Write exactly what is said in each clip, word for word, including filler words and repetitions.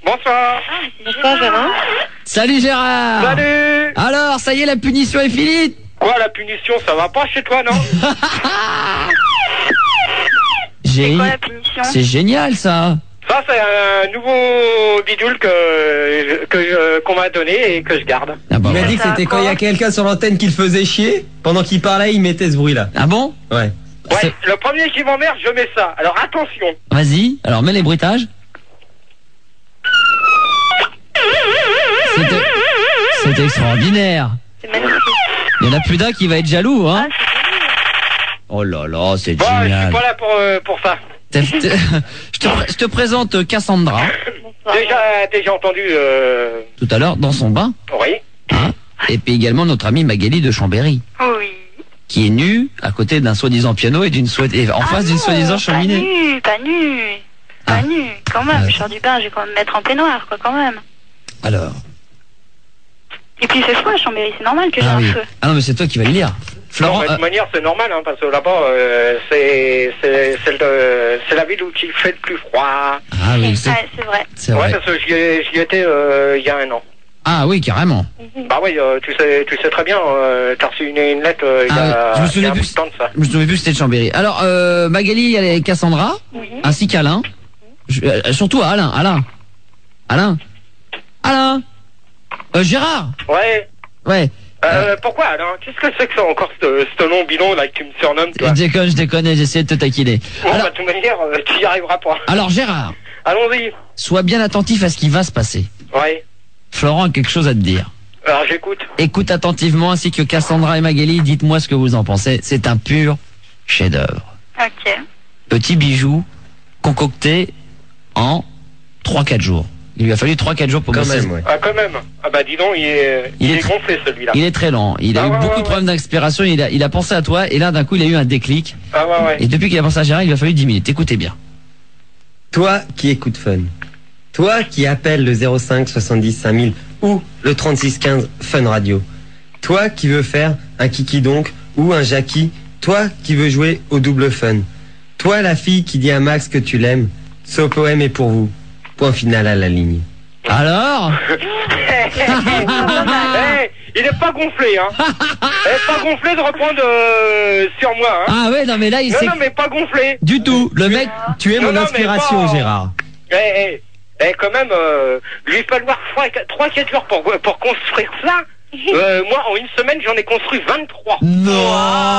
Bonsoir. Bonsoir Gérard. Salut Gérard. Salut. Alors, ça y est, la punition est finie. Quoi, la punition, ça va pas chez toi, non? J'ai... C'est quoi la punition? C'est génial ça. Ça, c'est un nouveau bidule que, que je- qu'on m'a donné et que je garde. Ah, bah, Il m'a ouais. dit que Ça c'était va quand il y a quoi quelqu'un sur l'antenne qui le faisait chier. Pendant qu'il parlait, il mettait ce bruit-là. Ah bon? Ouais. Ouais, C'est- le premier qui m'emmerde, je mets ça. Alors attention. Vas-y, alors mets les bruitages. C'était... C'est extraordinaire. C'est magnifique. Il y en a plus d'un qui va être jaloux, hein. Ah, c'est génial. Oh là là, c'est Bon, je génial. suis pas là pour, euh, pour ça. T'es- t'es- je, te, pr- je te présente Cassandra, Bonsoir. Déjà, déjà entendu, euh... tout à l'heure, dans son bain. oui. Hein, et puis également notre amie Magali de Chambéry, Oui. qui est nue à côté d'un soi-disant piano et d'une soi- et en Ah face d'une non, soi-disant cheminée. Pas nu, pas nu. Pas Ah. nu, quand même. Ah. Je sors du bain, je vais quand même me mettre en peignoir, quoi, quand même. Alors, Et puis il fait froid à Chambéry, c'est normal que j'ai ah un oui. feu. Ah non, mais c'est toi qui vas le lire. Non, Florent, mais de euh, toute manière, c'est normal, hein, parce que là-bas, euh, c'est, c'est, c'est, le, c'est la ville où il fait le plus froid. ah oui, c'est, Ouais, c'est vrai. c'est Ouais, vrai. parce que j'y, ai- j'y étais euh, il y a un an. Ah oui, carrément. Bah oui, euh, tu sais, tu sais très bien, euh, t'as reçu une, une lettre euh, il y Ah a, ouais, je me il y souviens a un plus. bout de temps de ça. Je me souviens plus que c'était de Chambéry. Alors, euh, Magali et Cassandra, Oui. ainsi qu'Alain. Je- euh, surtout à Alain. Alain. Alain. Alain. Euh, Gérard. Ouais. Ouais. Euh, pourquoi alors? Qu'est-ce que c'est que ça encore, ce, ce nom bidon là que tu me surnommes, toi? Je déconne, je déconne, j'essaie de te taquiner. Bon, Alors, bah, de toute manière, euh, tu y arriveras pas. alors Gérard, Allons-y. sois bien attentif à ce qui va se passer. Ouais. Florent a quelque chose à te dire. Alors j'écoute. Écoute attentivement, ainsi que Cassandra et Magali, dites-moi ce que vous en pensez. C'est un pur chef-d'œuvre. Ok. Petit bijou concocté en trois quatre jours. Il lui a fallu trois quatre jours pour Quand bosser. même, ouais. Ah, quand même. Ah, bah, dis donc, il est, Il il est est tr- gonflé, celui-là. Il est très lent. Il a Ah eu ouais, beaucoup ouais, de problèmes d'inspiration. Il a, il a pensé à toi et là, d'un coup, il a eu un déclic. Ah, ouais, ouais. Et depuis qu'il a pensé à Gérard, il lui a fallu dix minutes. Écoutez bien. Toi qui écoutes Fun. Toi qui appelles le zéro cinq soixante-dix cinq mille ou le trente-six quinze Fun Radio. Toi qui veux faire un Kiki donc ou un Jackie. Toi qui veux jouer au double Fun. Toi la fille qui dit à Max que tu l'aimes. Ce poème est pour vous. Point final à la ligne. Alors Eh, il est pas gonflé, hein. Il est pas gonflé de reprendre euh, sur moi, hein. Ah ouais, non mais là, il Non, s'est... non, mais pas gonflé. Du tout. Le mec... Tu es Non, mon non, mais inspiration, pas- Gérard. Eh, eh, eh, quand même, euh, lui falloir trois quatre jours pour, pour construire ça. Euh, moi, en une semaine, j'en ai construit vingt-trois. Non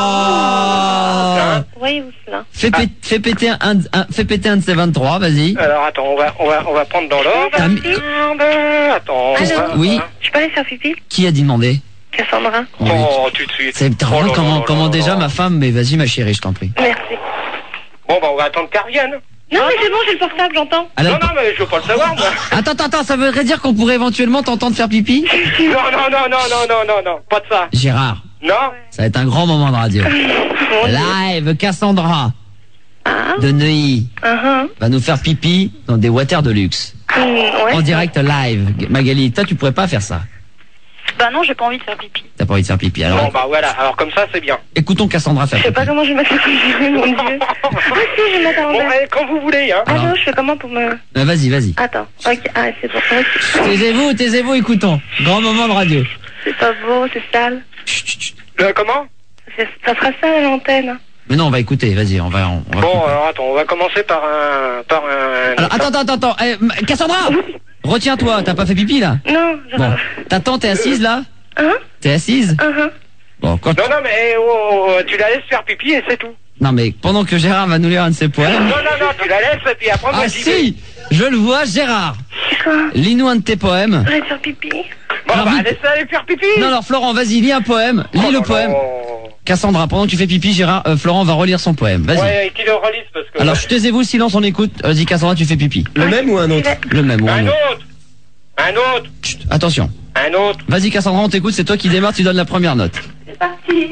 Hein. Voyez-vous cela? fais, pé- fais péter un, un- un- fais péter un de ces vingt-trois, vas-y. Alors, attends, on va, on va, on va prendre dans l'ordre. T'as mis- Attends. Allô on va- Oui. Je peux aller faire pipi? Qui a dit demander? Cassandra. Oui. Oh, tout de suite. C'est t'as Oh vraiment là comment, là là comment là déjà là. ma femme, mais vas-y ma chérie, je t'en prie. Merci. Bon, bah, on va attendre qu'elle revienne. Non, mais c'est bon, j'ai le portable, j'entends. Elle a Non, le- non, mais je veux pas le savoir, moi. Attends, attends, attends, ça voudrait dire qu'on pourrait éventuellement t'entendre faire pipi? Non, non, non, non, non, non, non, non, pas de ça. Gérard, Non. ça va être un grand moment de radio. Mon Dieu. Live, Cassandra Ah, de Neuilly uh-huh. va nous faire pipi dans des waters de luxe. Hmm, ouais. En direct live. Magali, toi tu pourrais pas faire ça. Bah non, j'ai pas envie de faire pipi. T'as pas envie de faire pipi. Bon, Alors, bah, voilà. Alors, comme ça, c'est bien. écoutons Cassandra faire Je sais pipi. pas comment je vais mettre le mon Dieu. Ah si, je vais mettre à Bon, l'envers. allez, quand vous voulez, hein. Alors. Allô, je fais comment pour me... Euh, vas-y, vas-y. Attends, ok, ah c'est bon. Ok. Taisez-vous, taisez-vous, écoutons. Grand moment de radio. C'est pas beau, c'est sale. Chut, chut, chut. Euh, comment? C'est- Ça sera sale à l'antenne. Mais non, on va écouter, vas-y, on va... On, on va Bon, couper. alors, attends, on va commencer par un, par un... Alors, attends, attends, attends, attends. Eh, M- Cassandra, retiens-toi, t'as pas fait pipi là? Non, je... Bon, ta tante est assise là? Hein? T'es assise? Uh-huh. Bon, quand... Non, non, mais eh, oh, oh, tu la laisses faire pipi et c'est tout. Non mais pendant que Gérard va nous lire un de ses Non, poèmes... non, non, tu la laisses et puis après, moi, Ah j'y vais. si, je le vois, Gérard. C'est quoi? Lis-nous un de tes poèmes. Je vais faire pipi. Bon, Alors, bah, vite. laisse aller faire pipi. Non, alors Florent, vas-y, lis un poème. Lis Oh le là poème. là. Cassandra, pendant que tu fais pipi, Gérard, euh, Florent va relire son poème. Vas-y. Ouais, et qu'il le relise parce que... Alors, taisez-vous, silence, on écoute. Vas-y, Cassandra, tu fais pipi. Le même ou un autre? Le même, ou un Un autre. autre. Un autre. Chut, attention. Un autre. Vas-y, Cassandra, on t'écoute, c'est toi qui démarre, tu donnes la première note. C'est parti.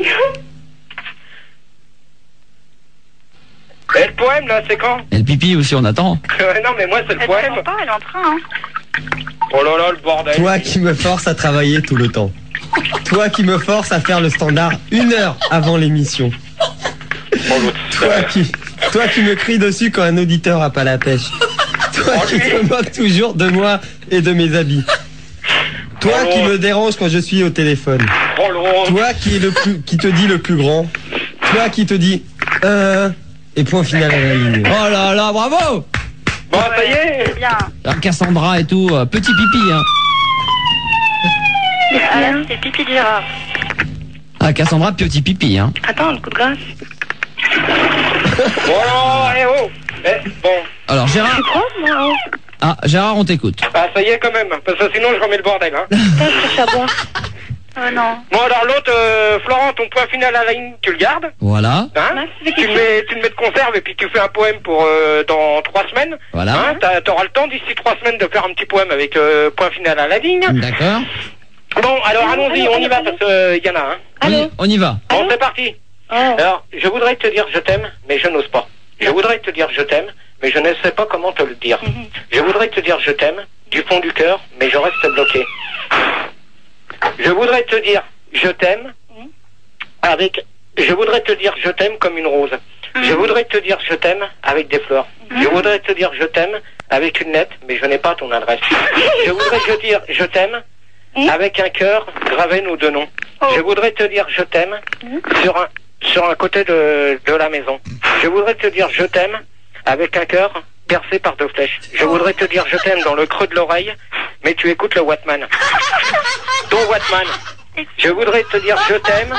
Et le poème, là, c'est quand? Et le pipi aussi, on attend. Non, mais moi, c'est le Elle poème. t'entend pas, elle est en train, hein. Oh là là, le bordel. Toi qui me force à travailler tout le temps. Toi qui me force à faire le standard une heure avant l'émission. Oh, l'autre. Toi qui, toi qui me crie dessus quand un auditeur a pas la pêche. Toi qui te moques toujours de moi et de mes habits. Toi Oh, qui Laurent. me dérange quand je suis au téléphone. Oh, Laurent. Toi qui est le plus, qui te dit le plus grand. Toi qui te dit euh, et point final à la ligne. Oh là là, bravo. Bon, ça y est. C'est bien. Ah, Cassandra et tout, euh, petit pipi, hein. Ah là, c'est pipi de Gérard. Ah, Cassandra, petit pipi, hein. Attends, le coup de grâce. Bon, alors, eh oh. Eh, bon. Alors, Gérard. Tu crois, moi? Ah, Gérard, on t'écoute. Ah, ça y est quand même, parce que sinon je remets le bordel, hein. Putain, je cherche à boire. Oh non. Bon, alors l'autre, euh, Florent, ton point final à la ligne, tu le gardes, Voilà, hein. Max, tu fais Tu quelque le mets, tu le mets de conserve et puis tu fais un poème pour euh, dans trois semaines. voilà. Hein, t'as- t'auras le temps d'ici trois semaines de faire un petit poème avec euh, point final à la ligne. D'accord. Bon, alors Allô, allons-y, allô, on y allô, va allô. parce qu'il y en a un. Hein. On y, Allô on y va. Bon, Allô c'est parti. Oh. Alors, je voudrais te dire je t'aime, mais je n'ose pas. Je voudrais te dire je t'aime, mais je ne sais pas comment te le dire. Mhm. Je voudrais te dire je t'aime, du fond du cœur, mais je reste bloqué. Je voudrais te dire je t'aime, Mhm. avec... Je voudrais te dire je t'aime comme une rose. Je voudrais te dire je t'aime avec des fleurs. Je voudrais te dire je t'aime avec une lettre, mais je n'ai pas ton adresse. Je voudrais te dire je t'aime Mhm. avec un cœur gravé nos deux noms. Oh. Je voudrais te dire je t'aime Mhm. sur un sur un côté de, de la maison. Je voudrais te dire je t'aime avec un cœur percé par deux flèches. Je voudrais te dire je t'aime dans le creux de l'oreille, mais tu écoutes le Wattman. Ton Wattman. Je voudrais te dire je t'aime.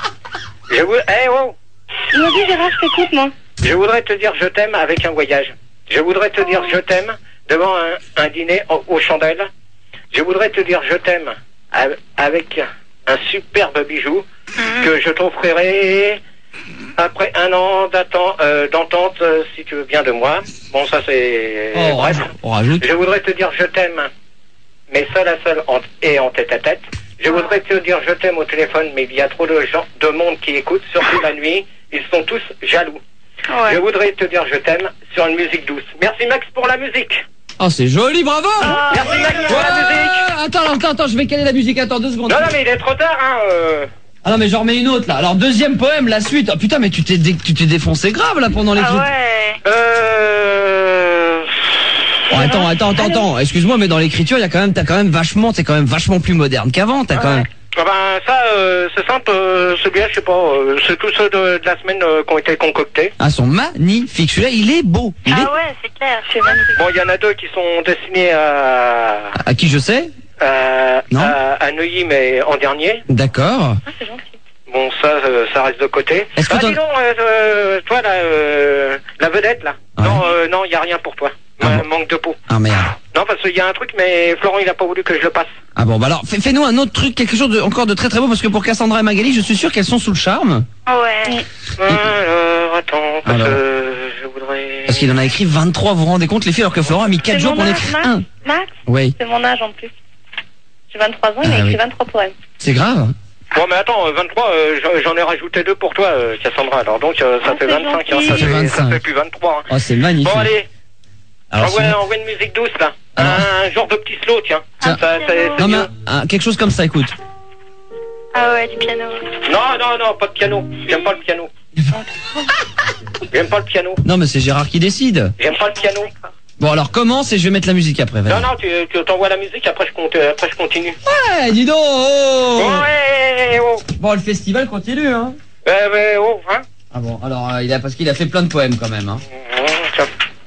Je vou... Eh oh. Vas-y, Gérard, je t'écoute, moi. Je voudrais te dire je t'aime avec un voyage. Je voudrais te dire je t'aime devant un, un dîner au- aux chandelles. Je voudrais te dire je t'aime av- avec un superbe bijou que je t'offrirai après un an d'atten- euh, d'entente euh, si tu veux bien de moi. Bon, ça c'est... Oh, on Bref. rajoute- on rajoute. Je voudrais te dire je t'aime, mais seul à seul en- et en tête à tête. Je voudrais te dire je t'aime au téléphone, mais il y a trop de gens, de monde qui écoute, surtout la nuit. Ils sont tous jaloux. Ouais. Je voudrais te dire je t'aime sur une musique douce. Merci Max pour la musique. Oh, c'est joli, bravo. Merci Max pour la Ouais, musique. attends, attends, attends, je vais caler la musique. Attends deux secondes. Non, non, mais il est trop tard, hein. euh. Ah non, mais j'en remets une autre là. Alors deuxième poème, la suite. Oh putain, mais tu t'es dé- tu t'es défoncé grave là pendant les Ah clips. ouais. Euh... Oh, attends, attends, attends, attends. Excuse-moi, mais dans l'écriture, il y a quand même, t'as quand même vachement, t'es quand même vachement plus moderne qu'avant. T'as quand même. Ah ben ça, euh, c'est simple, euh, celui-là, je sais pas, euh, c'est tous ceux de, de la semaine euh, qui ont été concoctés. Ah, sont magnifiques. Celui-là, il est beau. Il est. Ah ouais, c'est clair, c'est magnifique. Bon, il y en a deux qui sont destinés à, À qui je sais. à, Non. à, à Neuilly, mais en dernier. D'accord. Ah, c'est gentil. Bon, ça, euh, ça reste de côté. Est-ce que Ah, t'en- dis donc, euh, euh, toi, là, euh, la vedette, là. Ouais. Non, euh, non, il y a rien pour toi. Ah Euh, bon. Manque de peau. Ah merde. Non, parce qu'il y a un truc, mais Florent, il a pas voulu que je le passe. Ah bon, bah alors, fais- fais-nous un autre truc, quelque chose de, encore de très très beau, parce que pour Cassandra et Magali, je suis sûr qu'elles sont sous le charme. Ouais. Alors, attends, parce Alors. que je voudrais... Parce qu'il en a écrit vingt-trois, vous vous rendez compte les filles, alors que Florent a mis quatre C'est jours mon pour en âge, écrire Max. un. Max, Oui, c'est mon âge en plus. J'ai vingt-trois ans, il Ah a écrit oui. vingt-trois poèmes. c'est grave. Bon, mais attends, euh, vingt-trois, euh, j'en- j'en ai rajouté deux pour toi, euh, Cassandra. Alors donc, euh, ça Ah, fait c'est vingt-cinq, hein, gentil. ça, Ça fait fait, ça vingt-cinq. fait plus vingt-trois. Hein. Oh, c'est magnifique. Bon, allez, Alors, envoie, sinon- envoie une musique douce, là. Alors. Un genre de petit slow, tiens. Tiens. Ça, ça- c'est non, mais mieux. un- un- quelque chose comme ça, écoute. Ah ouais, du piano. Non, non, non, pas de piano. J'aime pas le piano. J'aime pas le piano. Non, mais c'est Gérard qui décide. J'aime pas le piano. Bon, alors commence et je vais mettre la musique après. vas-y. Non, non, tu, tu t'envoies la musique, après je, compte, après je continue. Ouais, dis donc. Oh. Oh, ouais, oh. Bon, le festival continue, hein. Ouais, ouais, oh, hein. Ah bon, alors euh, il a parce qu'il a fait plein de poèmes quand même. Hein. Oh, tiens.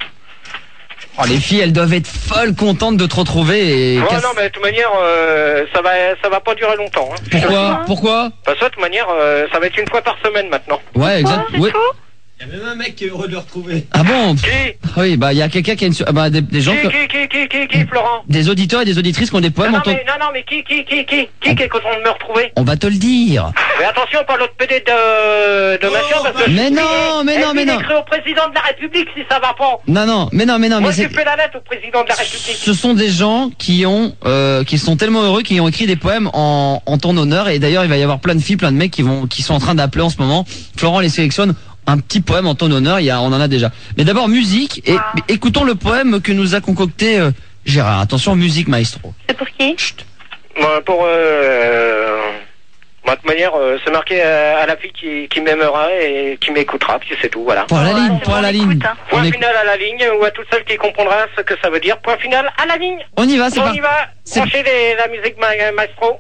Oh, les filles, elles doivent être folles contentes de te retrouver. Et Ouais, casse- non, mais de toute manière, euh, ça va, ça va pas durer longtemps. Hein. Pourquoi Pourquoi Parce que de toute manière, euh, ça va être une fois par semaine maintenant. Ouais, exact. C'est Ouais. tout. Il y a même un mec qui est heureux de le retrouver. Ah bon Qui Oui, bah il y a quelqu'un qui a une su- ah, bah, des, des gens, Qui, que- qui, qui, qui, qui, qui, Florent des auditeurs et des auditrices qui ont des non, poèmes. non, en ton- mais, non, non, mais qui, qui, qui, qui, qui, qui est content de me retrouver On va te le dire. Mais attention, pas l'autre P D de, de machin, parce que... Mais je- non, mais Eh, non, eh, mais il non. écrit au président de la République si ça va pas. Non, non, mais non, mais non, Moi, mais je c'est. fais la lettre au président de la République. Ce sont des gens qui ont, euh, qui sont tellement heureux, qui ont écrit des poèmes en, en ton honneur. Et d'ailleurs, il va y avoir plein de filles, plein de mecs qui vont, qui sont en train d'appeler en ce moment. Florent les sélectionne. Un petit poème en ton honneur. Il y a, on en a déjà. Mais d'abord musique et écoutons le poème que nous a concocté euh, Gérard. Attention, musique, maestro. C'est pour qui? Chut. Moi, pour... Euh... Bah, de toute manière, euh, c'est marqué euh, à la fille qui, qui m'aimera et qui m'écoutera, puis c'est tout, voilà. Point à la Ouais, ligne, c'est point bon, à la on ligne. écoute, hein. Point On, est- final à la ligne, ou à toute celle qui comprendra ce que ça veut dire. Point final à la ligne. on y va, c'est On parti. y va, c'est- branchez les- la musique ma- maestro.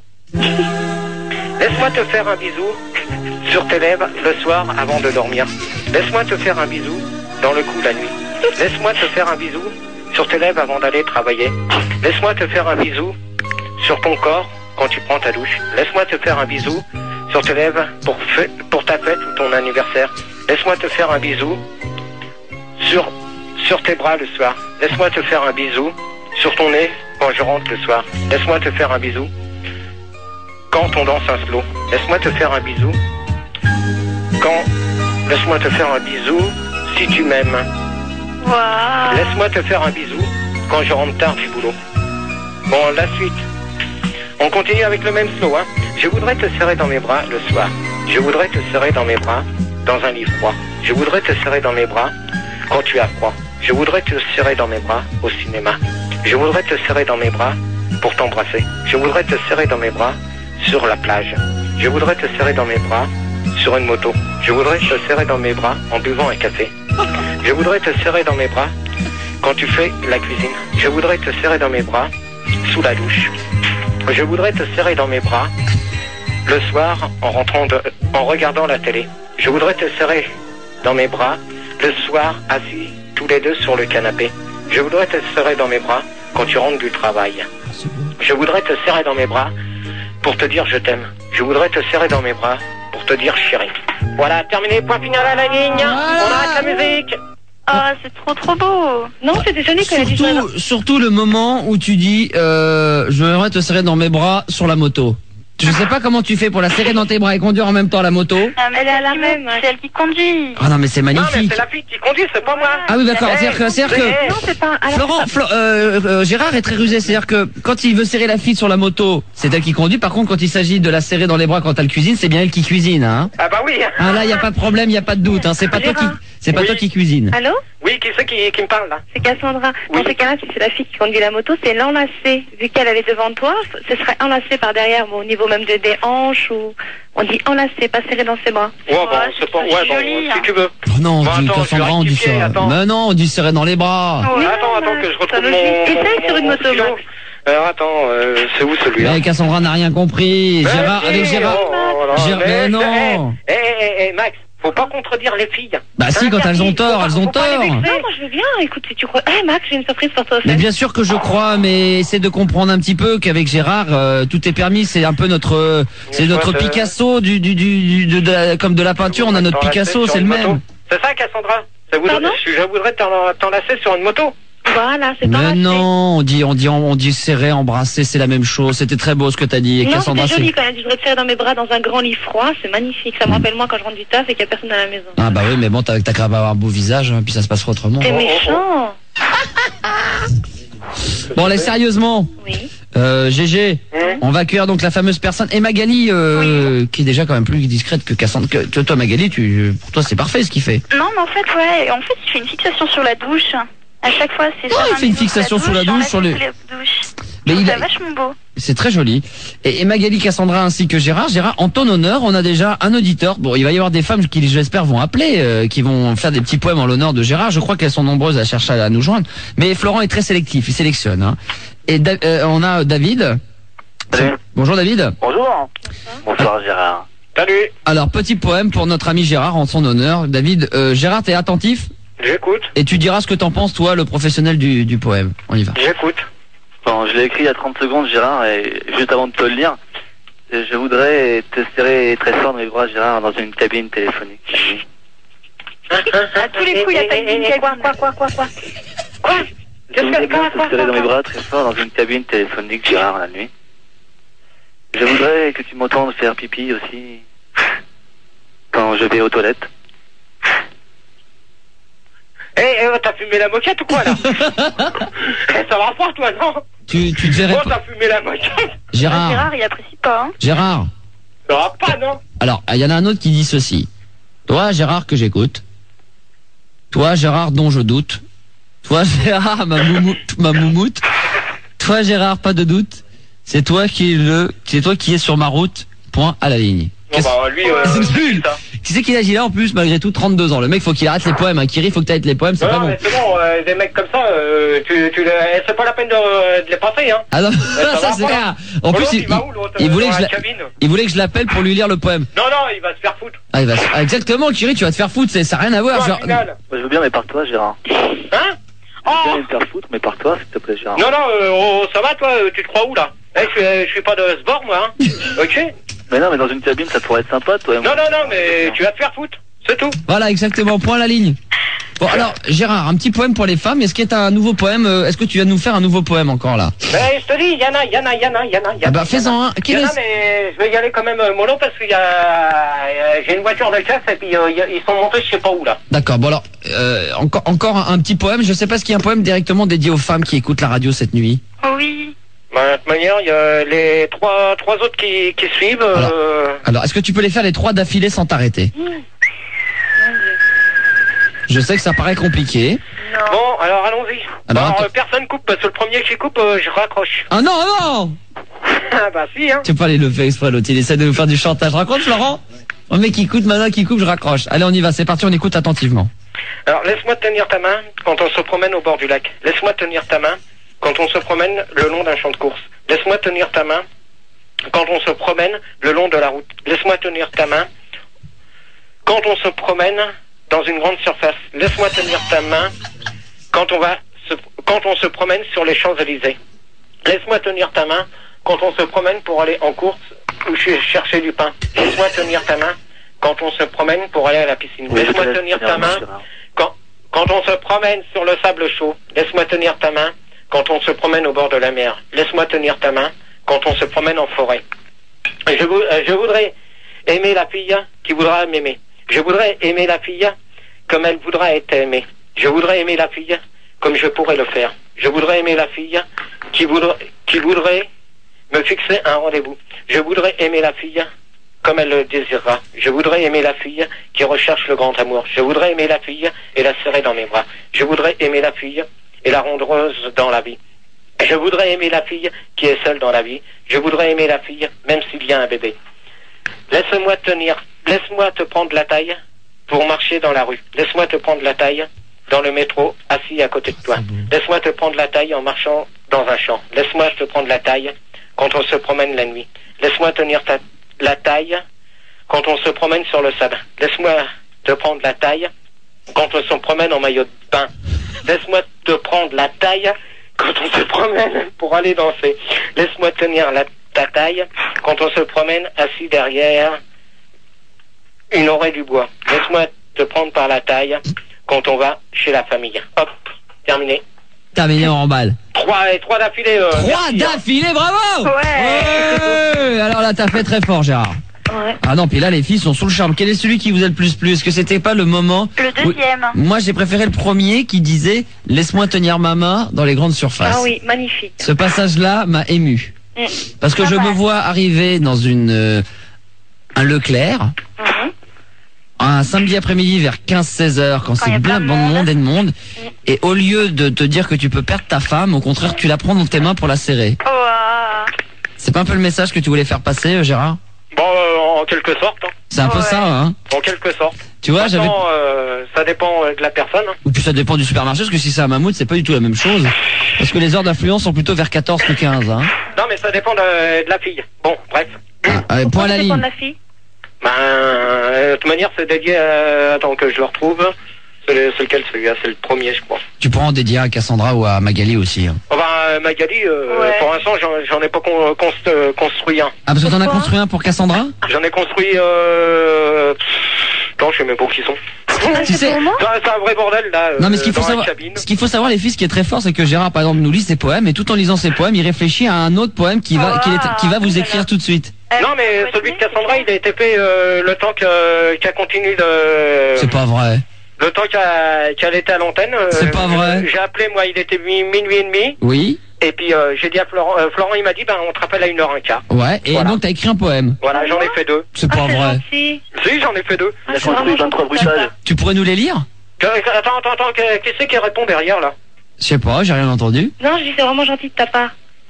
Laisse-moi te faire un bisou sur tes lèvres le soir avant de dormir. Laisse-moi te faire un bisou dans le cou la nuit. Laisse-moi te faire un bisou sur tes lèvres avant d'aller travailler. Laisse-moi te faire un bisou sur ton corps quand tu prends ta douche. Laisse-moi te faire un bisou sur tes lèvres pour, fe- pour ta fête ou ton anniversaire. Laisse-moi te faire un bisou sur, sur tes bras le soir. Laisse-moi te faire un bisou sur ton nez quand je rentre le soir. Laisse-moi te faire un bisou quand on danse un slow. Laisse-moi te faire un bisou quand... Laisse-moi te faire un bisou si tu m'aimes. Waouh. Laisse-moi te faire un bisou quand je rentre tard du boulot. Bon, la suite. On continue avec le même slow, hein. Je voudrais te serrer dans mes bras le soir. Je voudrais te serrer dans mes bras dans un lit froid. Je voudrais te serrer dans mes bras quand tu as froid. Je voudrais te serrer dans mes bras au cinéma. Je voudrais te serrer dans mes bras pour t'embrasser. Je voudrais te serrer dans mes bras sur la plage. Je voudrais te serrer dans mes bras sur une moto. Je voudrais te serrer dans mes bras en buvant un café. Je voudrais te serrer dans mes bras quand tu fais la cuisine. Je voudrais te serrer dans mes bras sous la douche. Je voudrais te serrer dans mes bras le soir en rentrant de, en regardant la télé. Je voudrais te serrer dans mes bras le soir assis tous les deux sur le canapé. Je voudrais te serrer dans mes bras quand tu rentres du travail. Je voudrais te serrer dans mes bras pour te dire je t'aime. Je voudrais te serrer dans mes bras pour te dire chérie. Voilà, terminé, point final à la ligne. On arrête la musique. Ah, c'est trop trop beau. Non, c'était joli quand elle a dit ça. Surtout, surtout le moment où tu dis euh, je voudrais te serrer dans mes bras sur la moto. Je sais pas comment tu fais pour la serrer dans tes bras et conduire en même temps la moto. Ah, mais Elle est à c'est la qui- même, ouais. C'est elle qui conduit. Ah non mais c'est Non, mais magnifique. c'est la fille qui conduit, c'est pas moi. Ah oui d'accord, Eh, c'est-à-dire que, c'est-à-dire c'est- que Non, c'est pas. Alors, Florent, Flo- euh, euh, Gérard est très rusé, c'est-à-dire que quand il veut serrer la fille sur la moto, c'est elle qui conduit. Par contre, quand il s'agit de la serrer dans les bras quand elle cuisine, c'est bien elle qui cuisine, hein. Ah bah oui. Ah là, il y a pas de problème, il y a pas de doute, hein. C'est pas toi qui, c'est pas Oui. toi qui cuisine. allô, Oui, qui c'est qui, qui me parle là? c'est Cassandra. Oui. Dans ces cas-là, si c'est la fille qui conduit la moto, c'est l'enlacer. Vu qu'elle est devant toi, ce serait enlacé par derrière, bon, au niveau même de, des hanches ou on dit enlacer, pas serré dans ses bras. Ouais, bon, Ouais, c'est pas. c'est Ouais, bon, joli, si hein. tu veux. Oh non, on Bon, dit attends, Cassandra, je vais on dit rectifier, ça. attends. Mais non, on dit serrer dans les bras. Oui. Attends, attends, que je c'est retrouve logique. mon. Essaye mon- sur une mon moto, stylo. Max. Alors attends, euh, c'est où celui-là? Mais Cassandra n'a rien compris. Mais Gérard, si, avec Gérard. oh, oh, là, Gérard- mais non. Eh, eh, eh, eh, Max, faut pas contredire les filles. Bah si, quand elles ont tort, elles ont tort. Non, moi je veux bien. Écoute, si tu crois. Eh Max, j'ai une surprise pour toi. Mais bien sûr que je crois, mais essaie de comprendre un petit peu qu'avec Gérard, euh, tout est permis. C'est un peu notre, euh, c'est Je notre vois, c'est- Picasso du, du, du, du- de, de- comme de la peinture. On a notre T'enlacer Picasso, sur c'est le une moto. même. C'est ça, Cassandra? Ça voudrait- Pardon je, je voudrais t'en- t'enlacer sur une moto. Voilà, c'est Mais enlacé. non, on dit, on dit, on dit serrer, embrasser, c'est la même chose. C'était très beau ce que t'as dit. Et Non, Cassandra, c'était joli c'est. quand elle dit je voudrais te serrer dans mes bras dans un grand lit froid, c'est magnifique. Ça me rappelle moi quand je rentre du taf et qu'il n'y a personne à la maison. Ah bah oui, mais bon, t'as t'as qu'à avoir un beau visage, hein, puis ça se passera autrement. T'es oh, oh. méchant. Bon, allez, sérieusement, Oui. euh, G G, Hein on va accueillir donc la fameuse personne et Magali, euh, qui est déjà quand même plus discrète que Cassandra. Que, que toi, Magali, tu, pour toi, c'est parfait ce qu'il fait. Non, mais en fait, ouais. En fait, il fait une fixation sur la douche. À chaque fois, c'est Ouais, ça. il fait une fixation sur la douche, sur les- Mais Mais il il a- vachement beau. C'est très joli. Et, et Magali, Cassandra ainsi que Gérard. Gérard, en ton honneur, on a déjà un auditeur. Bon, il va y avoir des femmes qui, j'espère, vont appeler, euh, qui vont faire des petits poèmes en l'honneur de Gérard. Je crois qu'elles sont nombreuses à chercher à nous joindre. Mais Florent est très sélectif, il sélectionne. Hein. Et Da- euh, on a David. Salut. Bonjour David. Bonjour. Bonsoir Gérard. Salut, Alors, petit poème pour notre ami Gérard en son honneur. David, euh, Gérard, t'es attentif j'écoute, et tu diras ce que t'en penses, toi, le professionnel du, du poème. On y va. j'écoute. Bon, je l'ai écrit il y a trente secondes Gérard et juste avant de te le lire, je voudrais te serrer très fort dans mes bras Gérard dans une cabine téléphonique. À tous les coups, il y a pas une ligne Quoi, quoi, quoi, quoi, quoi? Quoi? Je Qu'est-ce voudrais que, quoi, bien quoi, te serrer dans quoi, mes quoi? bras très fort dans une cabine téléphonique Gérard la nuit. Je voudrais que tu m'entendes faire pipi aussi quand je vais aux toilettes. Eh, eh, t'as fumé la moquette ou quoi là? Eh, ça va pas toi, non? Tu, tu te verrais Oh, pas. t'as fumé la moquette? Gérard, Gérard, il apprécie pas. Hein. Gérard. Ça va pas, non? Alors, il y en a un autre qui dit ceci. Toi, Gérard, que j'écoute. Toi, Gérard, dont je doute. Toi, Gérard, ma moumoute, ma moumoute. Toi, Gérard, pas de doute. C'est toi qui est le, c'est toi qui est sur ma route. Point à la ligne. Bon, bah, lui, euh, C'est nul. ça. Tu sais qu'il âge il a en plus, malgré tout, trente-deux ans. Le mec, faut qu'il arrête les poèmes. Hein. Kiri, faut que t'arrêtes les poèmes, c'est Non, pas non, bon. mais c'est bon, euh, des mecs comme ça, euh, tu, tu, les- c'est pas la peine de, de les passer, hein. Ah non, ça ça va c'est pas. clair. En Bon, plus, l'autre, il, il va où, l'autre, il euh, voulait dans que je la la- cabine il voulait que je l'appelle pour lui lire le poème. Non, non, il va se faire foutre. Ah, il va se- ah, exactement, Kiri, tu vas te faire foutre, c'est- ça n'a rien à voir. Toi, Genre... final. Moi, je veux bien, mais par toi, Gérard. Hein? Je veux bien me faire foutre, mais par toi, s'il te plaît, Gérard. Non, non, euh, oh, ça va, toi, euh, tu te crois où, là? Eh, je, suis- je suis pas de ce bord, moi, hein. Ok? Mais non, mais dans une cabine, ça pourrait être sympa, toi et moi. Non, non, non, mais tu vas te faire foutre. C'est tout. Voilà, exactement, point à la ligne. Bon, alors, Gérard, un petit poème pour les femmes. Est-ce qu'il y a un nouveau poème euh, Est-ce que tu viens de nous faire un nouveau poème encore là? Mais je te dis, il y en a, il y en a, il y en a, il y en a. Ah bah, fais-en un. Il Quel y en est... a, mais je vais y aller quand même euh, mollo parce qu'il y a, euh, j'ai une voiture de chasse et puis euh, y a- ils sont montés je sais pas où là. D'accord, bon alors, euh, encore, encore un, un petit poème. Je sais pas s'il y a un poème directement dédié aux femmes qui écoutent la radio cette nuit. Oui. Bah, de toute manière, il y a les trois, trois autres qui, qui suivent. Euh... Alors, est-ce que tu peux les faire les trois d'affilée sans t'arrêter? Je sais que ça paraît compliqué. Bon, alors allons-y. Alors, Alors, attends. euh, personne coupe parce que le premier qui coupe, euh, je raccroche. Ah non, non Ah bah si, hein. Tu peux pas aller le faire exprès, l'autre. Il essaie de nous faire du chantage. Je raccroche, Florent? Le mec qui écoute, maintenant qui coupe, je raccroche. Allez, on y va, c'est parti, on écoute attentivement. Alors laisse-moi tenir ta main quand on se promène au bord du lac. Laisse-moi tenir ta main quand on se promène le long d'un champ de course. Laisse-moi tenir ta main quand on se promène le long de la route. Laisse-moi tenir ta main quand on se promène dans une grande surface. Laisse-moi tenir ta main quand on va se, quand on se promène sur les Champs-Élysées. Laisse-moi tenir ta main quand on se promène pour aller en course ou ch- chercher du pain. Laisse-moi tenir ta main quand on se promène pour aller à la piscine. Oui, je Laisse-moi te laisse tenir tenir ta la main, main Gérard. quand, quand on se promène sur le sable chaud. Laisse-moi tenir ta main quand on se promène au bord de la mer. Laisse-moi tenir ta main quand on se promène en forêt. Je, vou- euh, je voudrais aimer la fille qui voudra m'aimer. Je voudrais aimer la fille comme elle voudra être aimée. Je voudrais aimer la fille comme je pourrais le faire. Je voudrais aimer la fille qui voudrait, qui voudrait me fixer un rendez-vous. Je voudrais aimer la fille comme elle le désirera. Je voudrais aimer la fille qui recherche le grand amour. Je voudrais aimer la fille et la serrer dans mes bras. Je voudrais aimer la fille et la rendre heureuse dans la vie. Je voudrais aimer la fille qui est seule dans la vie. Je voudrais aimer la fille même s'il y a un bébé. Laisse-moi tenir, laisse-moi te prendre la taille pour marcher dans la rue. Laisse-moi te prendre la taille dans le métro, assis à côté de toi. Laisse-moi te prendre la taille en marchant dans un champ. Laisse-moi te prendre la taille quand on se promène la nuit. Laisse-moi tenir ta, la taille quand on se promène sur le sable. Laisse-moi te prendre la taille quand on se promène en maillot de bain. Laisse-moi te prendre la taille quand on se promène pour aller danser. Laisse-moi tenir la, ta taille quand on se promène assis derrière une oreille du bois. Laisse-moi te prendre par la taille quand on va chez la famille. Hop, terminé. Terminé en balle. Trois et trois d'affilée. Euh, Trois merci, hein. d'affilée, bravo! Ouais. Ouais. Alors là, t'as fait très fort, Gérard. Ouais. Ah non, puis là, les filles sont sous le charme. Quel est celui qui vous a le plus plu? Est-ce que c'était pas le moment Le où- deuxième. Moi, j'ai préféré le premier qui disait « Laisse-moi tenir ma main dans les grandes surfaces ». Ah oui, magnifique. Ce passage-là m'a ému. Mm. Parce que Pas je mal. me vois arriver dans une euh, un Leclerc, Mhm. un samedi après-midi vers quinze seize heures, quand Quand il y c'est a bien plein de bon monde. monde et de monde, Mm. et au lieu de te dire que tu peux perdre ta femme, au contraire, tu la prends dans tes mains pour la serrer. Oh, ah. C'est pas un peu le message que tu voulais faire passer, euh, Gérard? Bon, euh, en quelque sorte. Hein. C'est un peu Ouais. ça, hein? En quelque sorte. Tu vois, j'avais... Maintenant, euh, ça dépend euh, de la personne. hein. Ou puis ça dépend du supermarché, parce que si c'est un mammouth, c'est pas du tout la même chose. Parce que les heures d'affluence sont plutôt vers quatorze que quinze, hein. Non, mais ça dépend de, de la fille. Bon, bref. Ah, allez, point à la Ça dépend ligne. de la fille. Ben, euh, de toute manière, c'est dédié à... Attends que je le retrouve. C'est le- c'est lequel celui-là? C'est le premier, je crois. Tu pourras en dédier à Cassandra ou à Magali aussi, hein. Enfin, euh, Magali, euh, Ouais. pour l'instant, j'en j'en ai pas con- const- euh, construit un. Ah, parce que t'en as Pourquoi construit un pour Cassandra? J'en ai construit... Euh... pff, Non, je sais même pas où ils sont. Tu sais... Pour moi C'est un- c'est un vrai bordel, là, Non, mais euh, ce qu'il faut dans la savoir, cabine. ce qu'il faut savoir, les filles, ce qui est très fort, c'est que Gérard, par exemple, nous lit ses poèmes, et tout en lisant ses poèmes, il réfléchit à un autre poème qui va, Ah, qu'il est- qui va vous écrire tout de suite. Non, mais celui de Cassandra, il a été fait euh, le temps que- qu'elle continue de... C'est pas vrai. Le temps qu'elle qu'elle était à l'antenne. euh, C'est pas vrai. J'ai appelé, moi, il était mi- minuit et demi. Oui. Et puis, euh, j'ai dit à Florent, euh, Florent, il m'a dit, ben, on te rappelle à une heure un quart. Ouais. Et Voilà. donc t'as écrit un poème. Voilà, j'en ai fait deux. C'est Ah, pas c'est vrai. gentil. Si, j'en ai fait deux. Ah, Il a c'est vraiment construit vingt-trois gentil de ta bruitages. part. Tu pourrais nous les lire? Que- que- Attends, attends, attends, que- qui c'est qui répond derrière, là? Je sais pas, j'ai rien entendu. Non, je dis c'est vraiment gentil de ta part.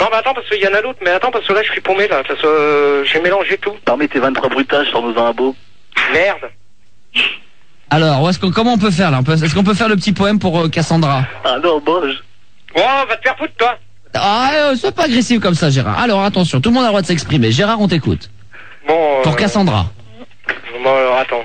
Non, mais attends, parce qu'il y en a d'autres, mais attends, parce que là, je suis paumé, là, parce que euh, j'ai mélangé tout. Parmi tes vingt-trois bruitages, sors-nous un beau. Merde. Alors, où est-ce qu'on, comment on peut faire là? On peut- Est-ce qu'on peut faire le petit poème pour euh, Cassandra? Ah non, moche. Oh, va te faire foutre, toi. Ah, euh, sois pas agressif comme ça, Gérard. Alors, attention, tout le monde a le droit de s'exprimer. Gérard, on t'écoute. Bon, euh, Pour Cassandra. Bon, alors, attends.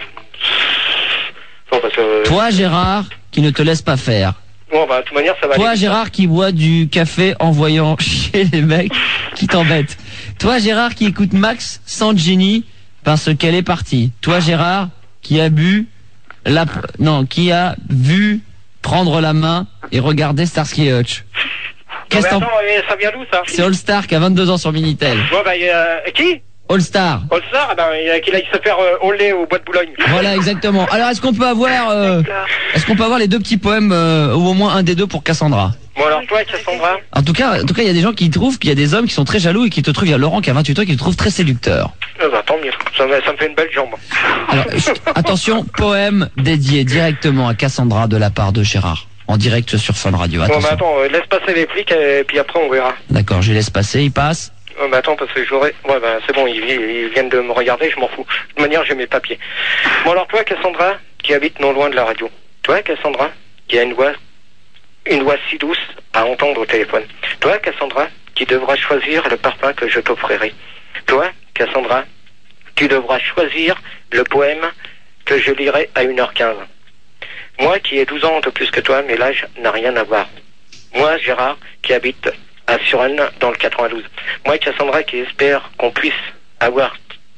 Non, parce que... Toi, Gérard, qui ne te laisse pas faire. Bon, bah, de toute manière, ça va Toi, aller. Gérard, qui boit du café en voyant chier les mecs qui t'embêtent. Toi, Gérard, qui écoute Max sans Jenny parce qu'elle est partie. Toi, Gérard, qui a bu la, non, qui a vu prendre la main et regarder Starsky et Hutch. Non, Qu'est-ce mais que t'en- attends, mais ça vient d'où, ça? C'est All Star qui a vingt-deux ans sur Minitel. Bon, bah, euh, qui? All Star. All Star, ben, il a qu'il aille se faire euh, au lait au bois de Boulogne. Voilà, exactement. Alors, est-ce qu'on peut avoir, euh, est-ce qu'on peut avoir les deux petits poèmes, euh, ou au moins un des deux pour Cassandra? Bon, alors, toi, Cassandra? En tout cas, en tout cas, il y a des gens qui trouvent qu'il y a des hommes qui sont très jaloux et qui te trouvent, il y a Laurent qui a vingt-huit ans qui te trouve très séducteur. Euh, bah, tant mieux. Ça, me- ça me fait une belle jambe. Alors, chut, attention, poème dédié directement à Cassandra de la part de Gérard. En direct sur Fun Radio. Bon, bah, Attention. attends, euh, laisse passer les flics, et puis après, on verra. D'accord, je les laisse passer, il passe. Euh, bah, attends, parce que j'aurais... Ouais, bah, c'est bon, ils, ils viennent de me regarder, je m'en fous. De toute manière, j'ai mes papiers. Bon, alors, toi, Cassandra, qui habite non loin de la radio. Toi, Cassandra, qui a une voix... Une voix si douce à entendre au téléphone. Toi, Cassandra, qui devras choisir le parfum que je t'offrirai. Toi, Cassandra, tu devras choisir le poème que je lirai à une heure quinze. Moi, qui ai douze ans de plus que toi, mais l'âge n'a rien à voir. Moi, Gérard, qui habite à Suresnes, dans le quatre-vingt-douze. Moi, Cassandra, qui espère qu'on puisse avoir,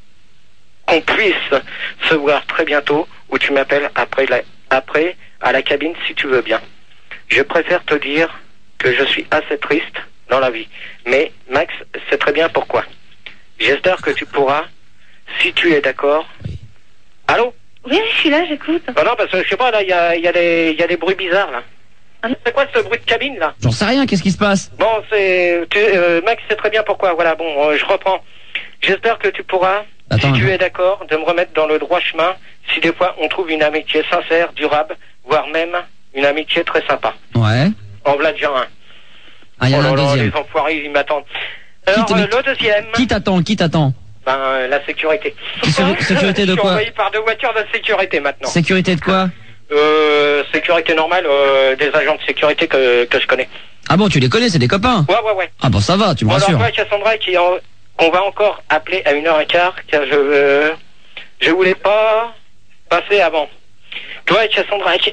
qu'on puisse se voir très bientôt, où tu m'appelles après, la, après à la cabine si tu veux bien. Je préfère te dire que je suis assez triste dans la vie. Mais Max sait très bien pourquoi. J'espère que tu pourras, si tu es d'accord. Allô? Oui, je suis là, j'écoute. Oh non, parce que je sais pas, là, il y a, il y, a des- il y a des bruits bizarres, là. C'est quoi ce bruit de cabine, là? J'en sais rien, qu'est-ce qui se passe? Bon, c'est... tu- euh, Max sait très bien pourquoi, voilà, bon, euh, je reprends. J'espère que tu pourras, Attends, si tu attends. es d'accord, de me remettre dans le droit chemin, si des fois on trouve une amitié sincère, durable, voire même une amitié très sympa. Ouais. En voilà déjà un. Ah, il y en a Oh un là là, deuxième. les enfoirés, ils m'attendent. Alors, te- euh, le deuxième, Qui t'attend? Qui t'attend? ben, euh, la sécurité. Sécurité- sécurité de Je suis quoi? envoyé par deux voitures de sécurité maintenant. Sécurité de quoi? Euh, sécurité normale, euh, des agents de sécurité que, que je connais. Ah bon, tu les connais, c'est des copains? Ouais, ouais, ouais. Ah bon, ça va, tu me Bon, alors rassures. toi, Cassandra, qui en- qu'on va encore appeler à une heure et quart, car je euh, je voulais pas passer avant. Toi, Cassandra, qui...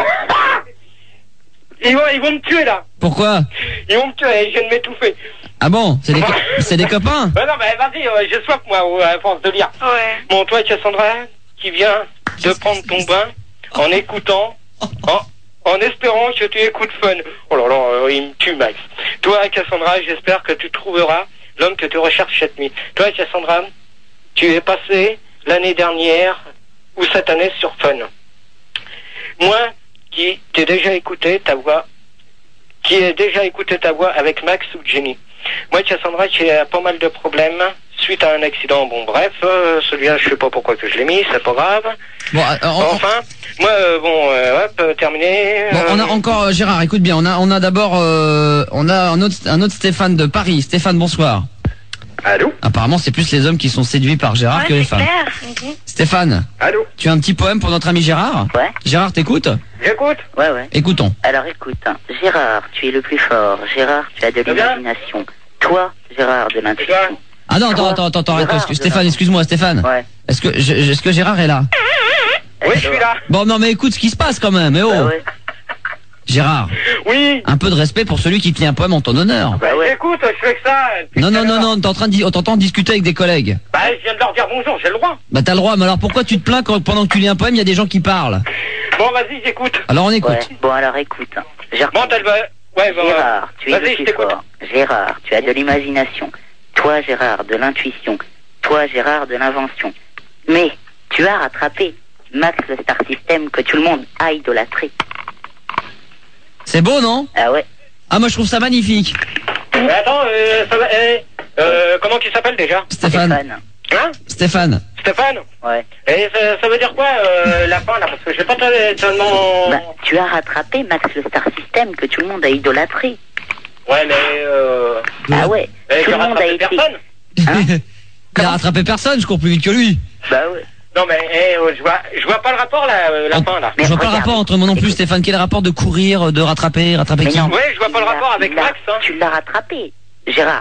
ils, vont, ils vont me tuer, là. Pourquoi? Ils vont me tuer, je viens de m'étouffer. Ah bon, c'est des, co- c'est des copains? Ouais, non, mais vas-y, euh, j'ai soif, moi, à force de lire. Ouais. Bon, toi, Cassandra, qui vient de prendre ton bain en écoutant, en, en espérant que tu écoutes Fun. Oh là là, euh, il me tue, Max. Toi, Cassandra, j'espère que tu trouveras l'homme que tu recherches cette nuit. Toi, Cassandra, tu es passé l'année dernière ou cette année sur Fun. Moi, qui t'ai déjà écouté ta voix, qui ai déjà écouté ta voix avec Max ou Jenny. Moi, Cassandra, qui a pas mal de problèmes suite à un accident. Bon, bref, euh, celui-là, je sais pas pourquoi que je l'ai mis, c'est pas grave. Bon, euh, on, Enfin, moi, euh, bon, euh, hop, euh, terminé. bon, on a euh, encore, euh, Gérard, écoute bien, on a, on a d'abord, euh, on a un autre, un autre Stéphane de Paris. Stéphane, bonsoir. Allô? Apparemment, c'est plus les hommes qui sont séduits par Gérard Ouais, que les c'est femmes. clair. Stéphane, Allô? tu as un petit poème pour notre ami Gérard? Ouais, Gérard, t'écoutes? J'écoute. ouais, ouais. Écoutons. Alors écoute, hein. Gérard, tu es le plus fort. Gérard, tu as de Très bien. l'imagination. Toi, Gérard, de l'intuition. Ah non, attends, Quoi? attends, attends, attends, arrête, Gérard, excuse- Gérard. Stéphane, excuse-moi, Stéphane. Ouais. Est-ce que, je- je- est-ce que Gérard est là? Oui, je suis là. Bon, non, mais écoute ce qui se passe quand même, eh oh. Bah ouais. Gérard, Oui. un peu de respect pour celui qui te lit un poème en ton honneur. Bah ouais. J'écoute, je fais que ça. depuis Non, tout non, à non, l'heure. non, t'es en train de, di- on t'entend discuter avec des collègues. Bah, je viens de leur dire bonjour, j'ai le droit. Bah t'as le droit, mais alors pourquoi tu te plains quand pendant que tu lis un poème, il y a des gens qui parlent? Bon, vas-y, j'écoute. Alors on écoute. Ouais. Bon alors écoute. hein. Gérard, Bon, t'as le... Ouais, bah, Gérard, tu es vas-y, le je plus t'écoute. fort. Gérard, tu as de l'imagination. Toi, Gérard, de l'intuition. Toi, Gérard, de l'invention. Mais tu as rattrapé Max le Star System que tout le monde a idolâtré. C'est beau, non? Ah ouais. Ah, moi je trouve ça magnifique. Mais attends, euh, ça va... eh, euh, comment tu s'appelles déjà? Stéphane. Stéphane. Hein? Stéphane. Stéphane? Ouais. Et ça, ça veut dire quoi, euh, la fin, là? Parce que j'ai pas tellement... Bah, tu as rattrapé Max le Star System que tout le monde a idolâtré. Ouais, mais euh... Ah ouais, eh, tout j'ai le monde a rattrapé été... personne. Hein? Il a rattrapé personne, je cours plus vite que lui. Bah ouais. Non, mais eh, euh, je vois, je vois pas le rapport là, euh, la En- fin là. Je vois pas le regarde. rapport entre moi non plus, Écoute. Stéphane. Quel est le rapport de courir, de rattraper, rattraper Mais qui non, Ouais, je vois pas le tu rapport l'as- avec tu l'as- Max, hein. Tu l'as rattrapé, Gérard.